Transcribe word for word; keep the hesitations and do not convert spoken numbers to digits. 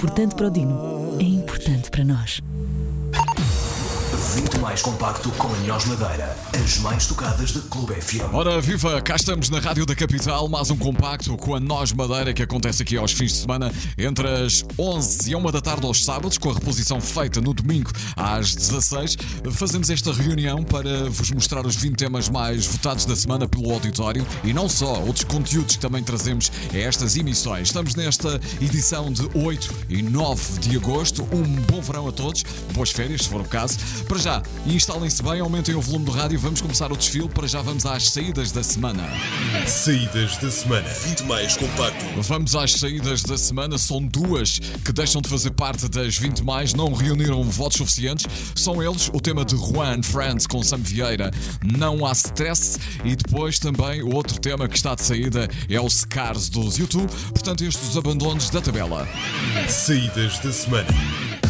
importante para o Dino, é importante para nós. vinte mais compacto com a Nós Madeira, as mais tocadas da Clube F M. Ora viva, cá estamos na Rádio da Capital, mais um compacto com a Nós Madeira que acontece aqui aos fins de semana entre as onze e uma da tarde aos sábados, com a reposição feita no domingo às dezasseis. Fazemos esta reunião para vos mostrar os vinte temas mais votados da semana pelo auditório e não só, outros conteúdos que também trazemos a estas emissões. Estamos nesta edição de oito e nove de agosto. Um bom verão a todos, boas férias se for o caso. Para já, instalem-se bem, aumentem o volume do rádio, vamos começar o desfile. Para já vamos às saídas da semana. Saídas da semana. vinte mais compacto. Vamos às saídas da semana, são duas que deixam de fazer parte das vinte mais, não reuniram votos suficientes. São eles o tema de Juan Friends com Sam Vieira, Não Há Stress, e depois também o outro tema que está de saída é o Scars dos YouTube. Portanto, estes os abandonos da tabela. Saídas da semana.